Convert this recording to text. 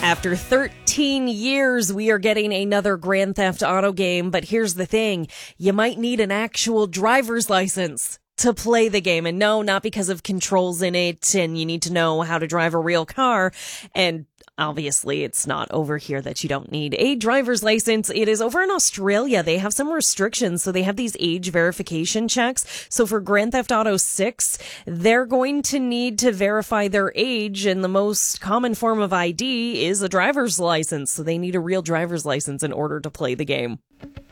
After 13 years, we are getting another Grand Theft Auto game, but here's the thing. You might need an actual driver's license to play the game. And no, not because of controls in it and you need to know how to drive a real car. And obviously, it's not over here that you don't need a driver's license. It is over in Australia. They have some restrictions. So they have these age verification checks. So for Grand Theft Auto 6, they're going to need to verify their age. And the most common form of ID is a driver's license. So they need a real driver's license in order to play the game.